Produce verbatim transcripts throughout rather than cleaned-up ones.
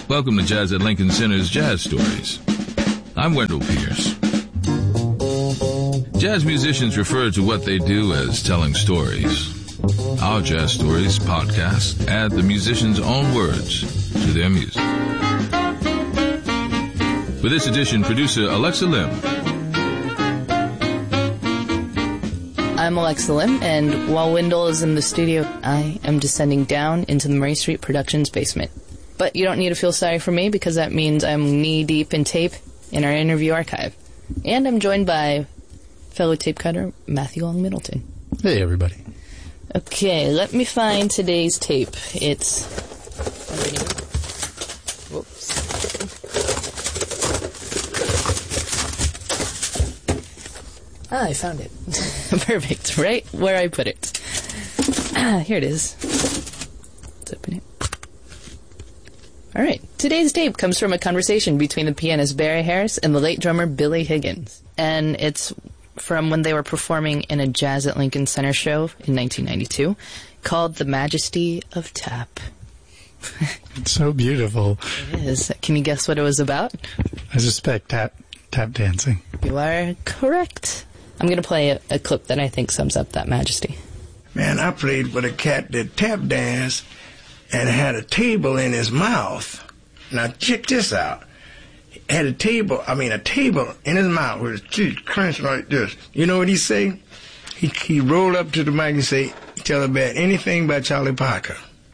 Welcome to Jazz at Lincoln Center's Jazz Stories. I'm Wendell Pierce. Jazz musicians refer to what they do as telling stories. Our Jazz Stories podcast add the musician's own words to their music. For this edition, producer Alexa Lim. I'm Alexa Lim, and while Wendell is in the studio, I am descending down into the Murray Street Productions basement. But you don't need to feel sorry for me, because that means I'm knee-deep in tape in our interview archive. And I'm joined by fellow tape cutter Matthew Long Middleton. Hey, everybody. Okay, let me find today's tape. It's... Whoops. Ah, I found it. Perfect. Right where I put it. Ah, here it is. Let's open it. All right. Today's tape comes from a conversation between the pianist Barry Harris and the late drummer Billy Higgins. And it's from when they were performing in a Jazz at Lincoln Center show in nineteen ninety-two called The Majesty of Tap. It's so beautiful. It is. Can you guess what it was about? I suspect tap tap dancing. You are correct. I'm going to play a, a clip that I think sums up that majesty. Man, I played with a cat that tap danced and had a table in his mouth. Now, check this out. He had a table, I mean, a table in his mouth with his teeth clenched like this. You know what he say? He, he rolled up to the mic and say, tell about anything by Charlie Parker.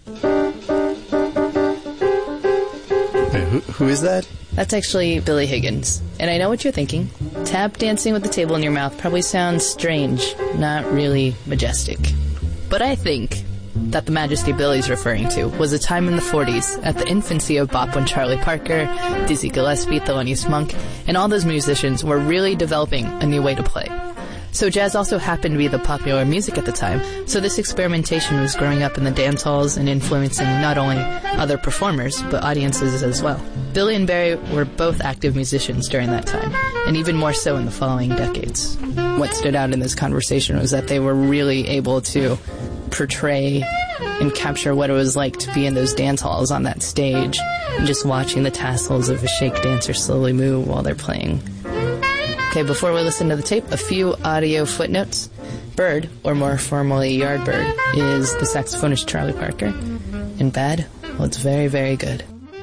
Wait, who, who is that? That's actually Billy Higgins. And I know what you're thinking. Tap dancing with the table in your mouth probably sounds strange, not really majestic. But I think that the majesty Billy's referring to was a time in the forties, at the infancy of bop, when Charlie Parker, Dizzy Gillespie, Thelonious Monk, and all those musicians were really developing a new way to play. So jazz also happened to be the popular music at the time, so this experimentation was growing up in the dance halls and influencing not only other performers, but audiences as well. Billy and Barry were both active musicians during that time, and even more so in the following decades. What stood out in this conversation was that they were really able to portray and capture what it was like to be in those dance halls on that stage, and just watching the tassels of a shake dancer slowly move while they're playing. Okay, before we listen to the tape, a few audio footnotes. Bird, or more formally Yardbird, is the saxophonist Charlie Parker. And Bad, well, it's very, very good.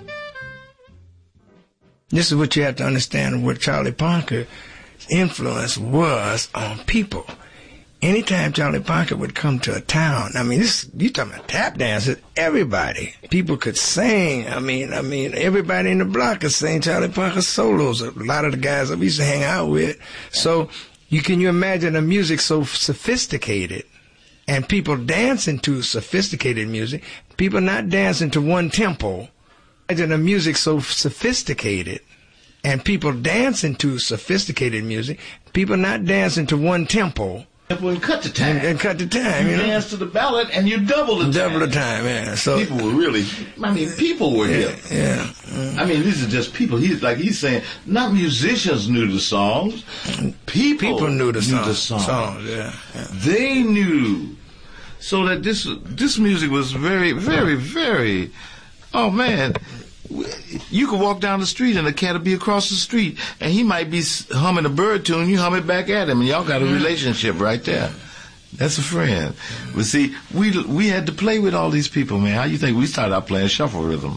This is what you have to understand, what Charlie Parker's influence was on people. Anytime Charlie Parker would come to a town, I mean, this, you talking about tap dancers, everybody. People could sing. I mean, I mean, everybody in the block could sing Charlie Parker solos. A lot of the guys that we used to hang out with. So, you can you imagine a music so sophisticated, and people dancing to sophisticated music, people not dancing to one tempo. Imagine a music so sophisticated, and people dancing to sophisticated music, people not dancing to one tempo. And cut the time. And, and cut the time, you you know. dance to the ballad and you double the double time. Double the time, yeah. So people were really, I mean, people were yeah, here. Yeah. Mm. I mean, these are just people. He's like he's saying, not musicians knew the songs. People, people knew the knew songs. The songs. songs yeah, yeah. They knew. So that this this music was very, very, very. Oh man. You could walk down the street and a cat would be across the street and he might be humming a bird tune, you hum it back at him, and y'all got a relationship right there. That's a friend. But see, we we had to play with all these people, man. How you think we started out playing shuffle rhythm?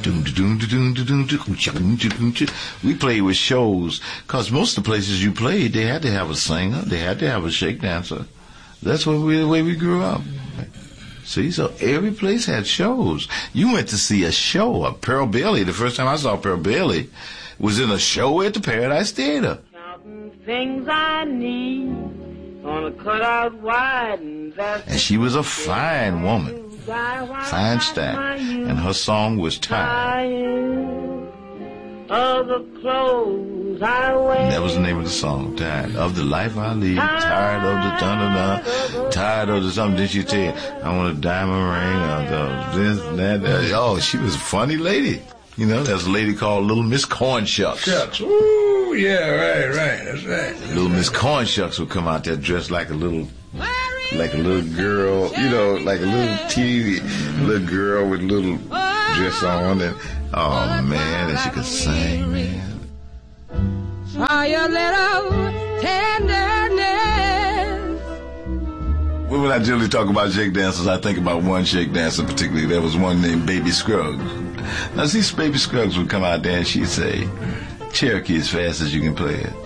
We played with shows, because most of the places you played, they had to have a singer, they had to have a shake dancer. That's what we, the way we grew up. See, so every place had shows. You went to see a show of Pearl Bailey. The first time I saw Pearl Bailey was in a show at the Paradise Theater. Things I need on a cutout wide, and, and she was a fine woman, fine stack, and her song was Tired. Of the clothes I wear. That was the name of the song, Tired of the life I lead, tired of the dun-dun-dun, tired of the something. Did she tell you, I want a diamond ring, or this, that, that. Oh, she was a funny lady. You know, there's a lady called Little Miss Cornshucks. Shucks. Ooh, yeah, right, right, that's right. Little Miss Cornshucks would come out there dressed like a little, like a little girl, you know, like a little teeny little girl with little dress on, and oh man, and she could sing, man. Try a little tenderness. When I generally talk about shake dancers, I think about one shake dancer particularly. There was one named Baby Scruggs. Now, see, Baby Scruggs would come out there and she'd say, Cherokee as fast as you can play it.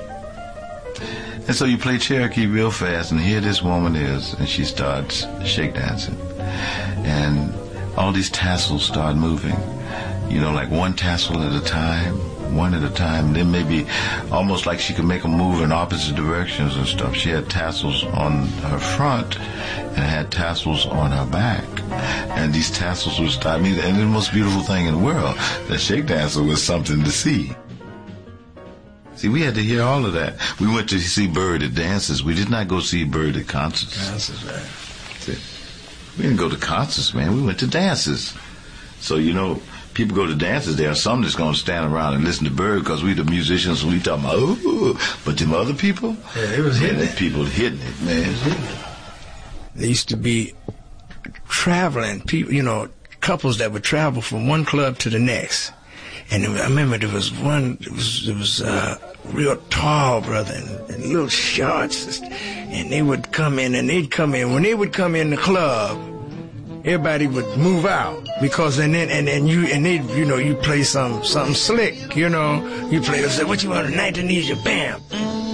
And so you play Cherokee real fast, and here this woman is, and she starts shake dancing. And all these tassels start moving, you know, like one tassel at a time, one at a time. Then maybe almost like she could make them move in opposite directions and stuff. She had tassels on her front and had tassels on her back. And these tassels would start, I mean, and the most beautiful thing in the world, that shake dancer was something to see. See, we had to hear all of that. We went to see Bird at dances. We did not go see Bird at concerts. Dances, right. See, we didn't go to concerts, man. We went to dances. So, you know, people go to dances. There are some that's going to stand around and listen to Bird because we the musicians, we talking about, ooh, but them other people, yeah, it was hitting man, it. People hitting it, man. There used to be traveling people, you know, couples that would travel from one club to the next. And I remember there was one, it was, it was a real tall brother in, in little shorts. And they would come in, and they'd come in. When they would come in the club, everybody would move out. Because, and then, and then you, and they, you know, you play some, something slick, you know. You play, they say, what you want tonight, Tunisia? Bam.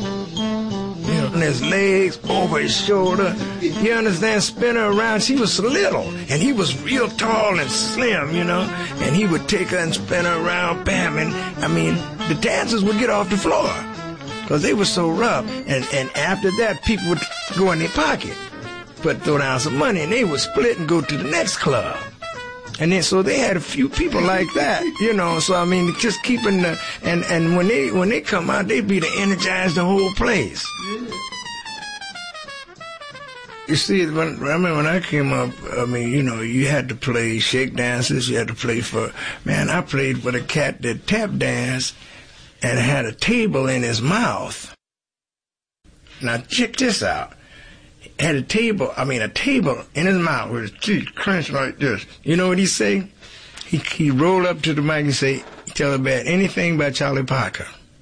You know, on his legs, over his shoulder. You understand? Spin her around. She was little, and he was real tall and slim, you know. And he would take her and spin her around, bam. And I mean, the dancers would get off the floor because they were so rough. And and after that, people would go in their pocket, but throw down some money, and they would split and go to the next club. And then, so they had a few people like that, you know. So I mean, just keeping the and and when they when they come out, they be to energize the whole place. You see, when I mean when I came up, I mean, you know, you had to play shake dances. You had to play for man. I played with a cat that tap danced and had a table in his mouth. Now check this out. Had a table, I mean a table in his mouth with his teeth clenched like this. You know what he say? He he rolled up to the mic and say, tell about anything by Charlie Parker.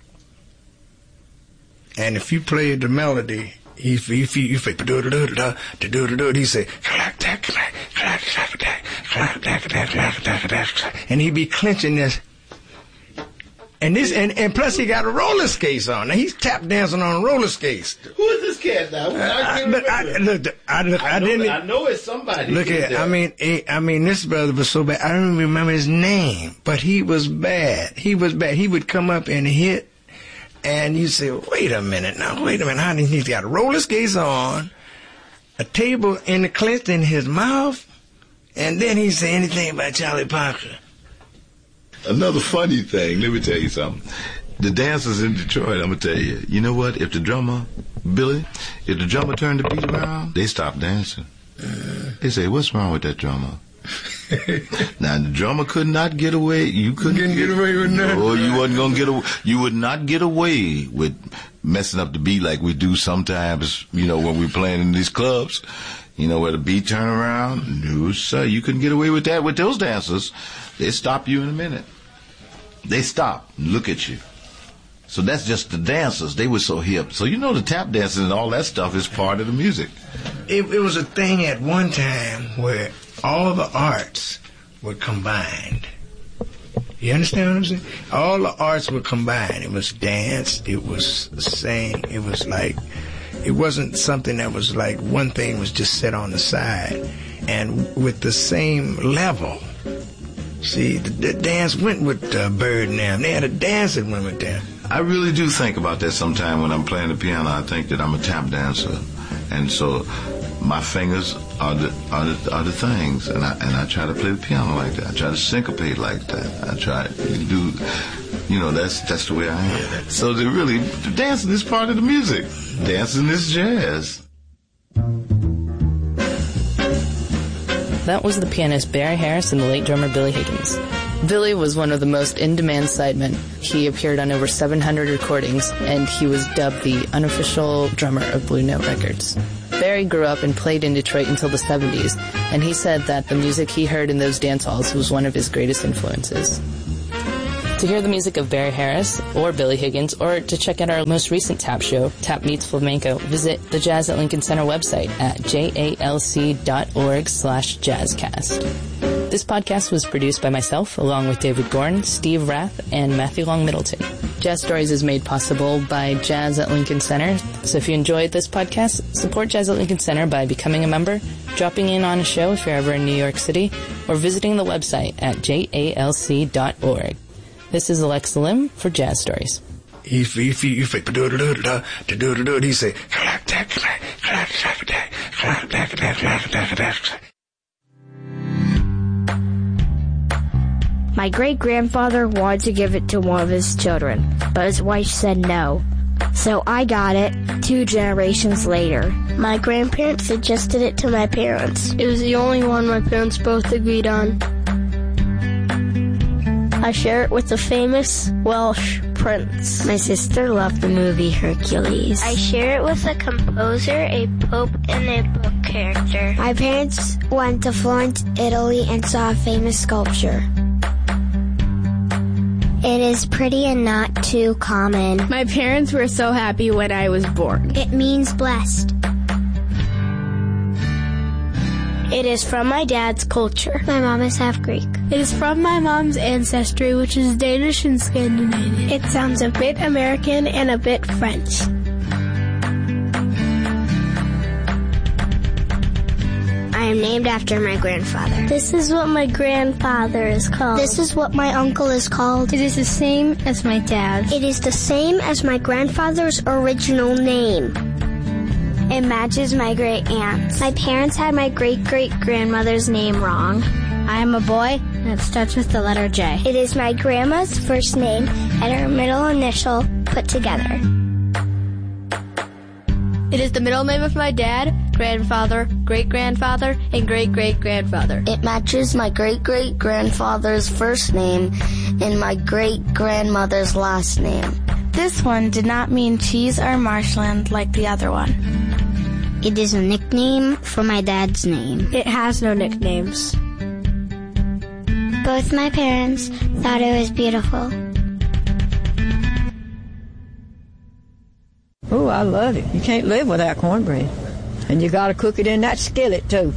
And if you played the melody, he he he say do do do do do do do. He say clack clack clack clack clack clack clack clack clack clack, and he be clenching this. And this, and, and plus he got a roller skates on. Now he's tap dancing on roller skates. Who is this cat now? Uh, I, but I, look, I, look, I, I, know, didn't. I know it's somebody. Look at, I mean, he, I mean, this brother was so bad. I don't even remember his name, but he was bad. He was bad. He would come up and hit, and you say, "Wait a minute, now, wait a minute, honey, he's got roller skates on, a table in the clenched in his mouth, and then he say anything about Charlie Parker." Another funny thing, let me tell you something. The dancers in Detroit, I'm going to tell you, you know what? If the drummer, Billy, if the drummer turned the beat around, they stopped dancing. They say, what's wrong with that drummer? Now, the drummer could not get away. You couldn't Couldn't get away with nothing. Or you wasn't going to get away. You would not get away with messing up the beat like we do sometimes, you know, when we're playing in these clubs. You know, where the beat turn around? No, sir. You couldn't get away with that with those dancers. They stop you in a minute. They stop and look at you. So that's just the dancers. They were so hip. So you know the tap dancing and all that stuff is part of the music. It, it was a thing at one time where all the arts were combined. You understand what I'm saying? All the arts were combined. It was dance. It was sing. It was like, it wasn't something that was like one thing was just set on the side. And with the same level. See, the, the dance went with uh, Bird and them. They had a dance that went with them. I really do think about that sometime when I'm playing the piano. I think that I'm a tap dancer. And so my fingers are the, are the, are the things. And I, and I try to play the piano like that. I try to syncopate like that. I try to do, you know, that's that's the way I am. So the really, the dancing is part of the music. Dancing is jazz. That was the pianist Barry Harris and the late drummer Billy Higgins. Billy was one of the most in-demand sidemen. He appeared on over seven hundred recordings, and he was dubbed the unofficial drummer of Blue Note Records. Barry grew up and played in Detroit until the seventies, and he said that the music he heard in those dance halls was one of his greatest influences. To hear the music of Barry Harris or Billy Higgins, or to check out our most recent Tap show, Tap Meets Flamenco, visit the Jazz at Lincoln Center website at jalc.org slash jazzcast. This podcast was produced by myself, along with David Gorn, Steve Rath, and Matthew Long Middleton. Jazz Stories is made possible by Jazz at Lincoln Center, so if you enjoyed this podcast, support Jazz at Lincoln Center by becoming a member, dropping in on a show if you're ever in New York City, or visiting the website at jalc dot org. This is Alexa Lim for Jazz Stories. If if you fake do do do do do do do, he say. My great-grandfather wanted to give it to one of his children, but his wife said no. So I got it two generations later. My grandparents suggested it to my parents. It was the only one my parents both agreed on. I share it with the famous Welsh prince. My sister loved the movie Hercules. I share it with a composer, a pope, and a book character. My parents went to Florence, Italy, and saw a famous sculpture. It is pretty and not too common. My parents were so happy when I was born. It means blessed. It is from my dad's culture. My mom is half Greek. It is from my mom's ancestry, which is Danish and Scandinavian. It sounds a bit American and a bit French. I am named after my grandfather. This is what my grandfather is called. This is what my uncle is called. It is the same as my dad's. It is the same as my grandfather's original name. It matches my great aunt's. My parents had my great-great-grandmother's name wrong. I am a boy, and it starts with the letter J. It is my grandma's first name and her middle initial put together. It is the middle name of my dad, grandfather, great-grandfather, and great-great-grandfather. It matches my great-great-grandfather's first name and my great-grandmother's last name. This one did not mean cheese or marshland like the other one. It is a nickname for my dad's name. It has no nicknames. Both my parents thought it was beautiful. Oh, I love it. You can't live without cornbread. And you got to cook it in that skillet, too.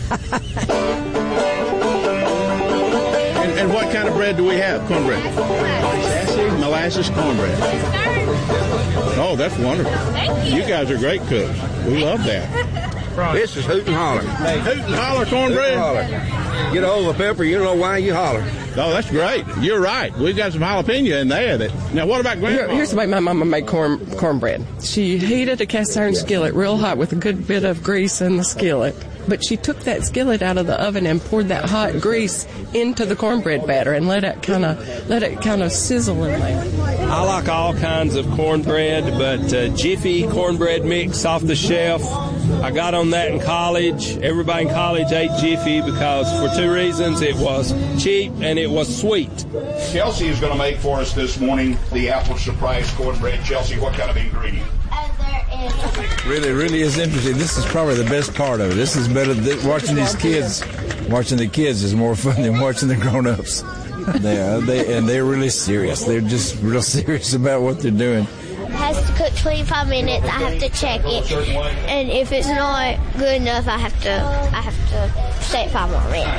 and, and what kind of bread do we have? Cornbread? Sassy molasses cornbread. Oh, that's wonderful. Thank you. You guys are great cooks. We love that. This is Hoot and Holler. Hoot and Holler cornbread? Hoot and Holler. Get all the pepper, you don't know why you holler. Oh, that's great. You're right. We've got some jalapeno in there. That, now, what about Grandma? Here, here's the way my mama made corn cornbread. She heated a cast iron skillet real hot with a good bit of grease in the skillet. But she took that skillet out of the oven and poured that hot grease into the cornbread batter and let it kind of let it kind of sizzle in there. I like all kinds of cornbread, but uh, Jiffy cornbread mix off the shelf. I got on that in college. Everybody in college ate Jiffy because for two reasons. It was cheap and it was sweet. Chelsea is going to make for us this morning the apple surprise cornbread. Chelsea, what kind of ingredient? Really, really is interesting. This is probably the best part of it. This is better than watching these kids. Watching the kids is more fun than watching the grown-ups. They are, they, and they're really serious. They're just real serious about what they're doing. It has to cook twenty-five minutes. I have to check it, and if it's not good enough, I have to I have to set five more minutes.